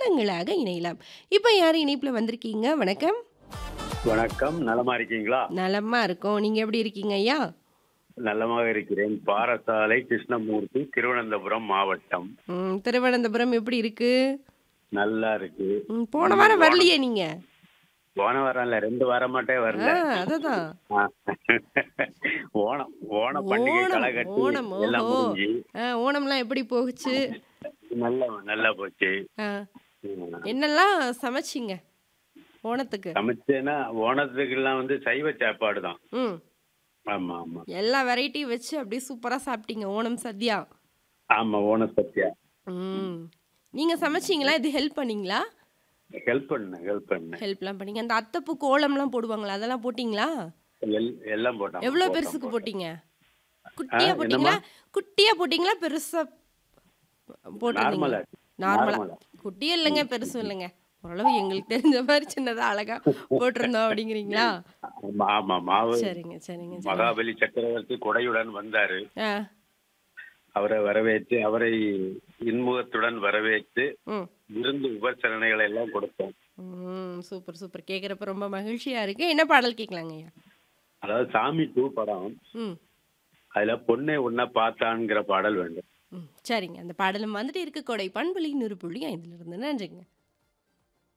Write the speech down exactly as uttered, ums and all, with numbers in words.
சொந்தங்களாக இணையலாம். இப்போ யார் இணைப்புல வந்திருக்கீங்க? வணக்கம். வணக்கம். நலமா இருக்கீங்களா? நலமா இருக்கோம். நீங்க எப்படி இருக்கீங்க ஐயா? நலமாக இருக்கிறேன். பாரசாலை கிருஷ்ணமூர்த்தி, திருவனந்தபுரம் மாவட்டம். ம். திருவனந்தபுரம் எப்படி இருக்கு? நல்லா இருக்கு. ம். போன ம். வாரம் ஓணம் வரலையே நீங்க? போன வாரம் இல்ல, ரெண்டு வாரமாட்டே ஆ வரல. அததான். ஆ. ஓணம் ஓண பண்டிகை ஓணம், களகட்டி ஓணம். எல்லாம் ஓஹோ! முடிஞ்சு ஆ ஓணம்லாம் எப்படி போகுச்சு? நல்லா நல்லா போச்சு. ஆ. ம். என்னெல்லாம் சமைச்சீங்க? ஓணத்துக்கு? சமைச்சேன்னா ஓணத்துக்குலாம் வந்து சைவ சாப்பாடு தான். ம். ஆமா, ஆமா. எல்லா வெரைட்டியும் வச்சு அப்படியே சூப்பரா சாப்பிட்டீங்க. ஓணம் சத்யா. ஆமா, ஓண சத்யா. ம். நீங்க சமைச்சீங்களா? இது ஹெல்ப் பண்ணீங்களா? ஹெல்ப் பண்ணேன், ஹெல்ப் பண்ணேன். ஹெல்ப்லாம் பண்ணீங்க. அந்த அத்தப்பூ கோலம்லாம் போடுவாங்களா? அதெல்லாம் போட்டீங்களா? எல் எல்லாம் போட்டோம், எவ்வளோ போட்டோம், பெருசுக்கு போட்டோம். போட்டீங்க? ஆ, குட்டியா என்னம்மா? போட்டீங்களா? குட்டியா போட்டீங்களா? பெருசா போட்டிருந்தீங்களா? நார்மலா, நார்மலா. நார்மலா. குட்டியும் இல்லைங்க, ம், பெருசும் ம். இல்லைங்க. ஓரளவு எங்களுக்கு தெரிஞ்ச மாரி சின்னதா அழகா போட்டிருந்தோம் அப்படிங்கிறீங்களா? ஆமா, ஆமா. மாவு சரிங்க, சரிங்க, சரிங்க. மகாபலி சக்கரவர்த்தி கொடையுடன் வந்தாரு. ஆ. அவரை வரவேற்று, அவரை இன்முகத்துடன் வரவேற்று, ம். விருந்து உபசரணைகளை எல்லாம் கொடுத்தோம். ம். Super, super. கேட்குறப்ப ரொம்ப மகிழ்ச்சியா இருக்கு. என்ன பாடல் கேட்கலாங்கய்யா? அதாவது சாமி டூ படம். ம். அதுல பொண்ணே உன்னை பார்த்தான்ங்கிற பாடல் வேண்டும். ம். சரிங்க. அந்த பாடலும் வந்துட்டு இருக்கு. கோடை பண்புலி நூறு புள்ளி ஐந்திலிருந்து. நன்றிங்க.